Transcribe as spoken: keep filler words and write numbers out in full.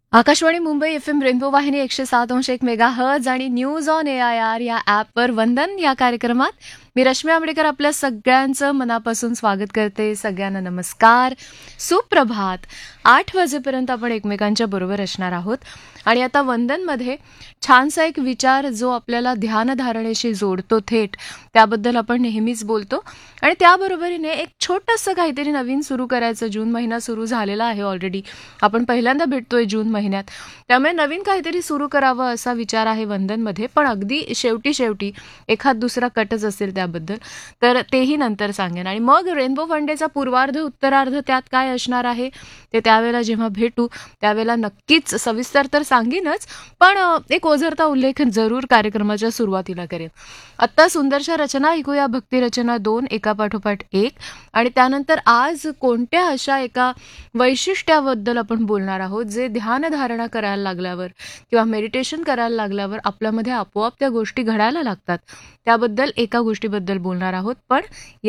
Akashvani Mumbai F M rainbow वाहिनी एकशे सात अंश एक मेगा हर्ज आणि news on A I R या ॲपवर वंदन या कार्यक्रमात मी रश्मी आंबेडकर आपल्या सगळ्यांचं मनापासून स्वागत करते. सगळ्यांना नमस्कार, सुप्रभात. आठ वाजेपर्यंत आपण एकमेकांच्या बरोबर असणार आहोत आणि आता वंदनमध्ये छानसा एक विचार जो आपल्याला ध्यानधारणेशी जोडतो थेट, त्याबद्दल आपण नेहमीच बोलतो आणि त्याबरोबरीने एक छोटंसं काहीतरी नवीन सुरू करायचं. जून महिना सुरू झालेला आहे ऑलरेडी, आपण पहिल्यांदा भेटतोय जून महिन्यात, त्यामुळे नवीन काहीतरी सुरू करावं असा विचार आहे वंदनमध्ये. पण अगदी शेवटी शेवटी एखाद दुसरा कटच असेल त्याबद्दल, तर तेही नंतर सांगेन. आणि मग रेनबो फंडेचा पूर्वार्ध उत्तरार्ध त्यात काय असणार आहे ते त्यावेळेला जेव्हा भेटू त्यावेळेला नक्कीच सविस्तर तर सांगेनच, पण एक ओझरता उल्लेख जरूर कार्यक्रमाच्या सुरुवातीला करेन. आत्ता सुंदरशा रचना ऐकूया, भक्तिरचना दोन एकापाठोपाठ एक. आणि त्यानंतर आज कोणत्या अशा एका वैशिष्ट्याबद्दल आपण बोलणार आहोत जे ध्यानधारणा करायला लागल्यावर किंवा मेडिटेशन करायला लागल्यावर आपल्यामध्ये आपोआप त्या गोष्टी घडायला लागतात, त्याबद्दल एका गोष्टीबद्दल बोलणार आहोत. पण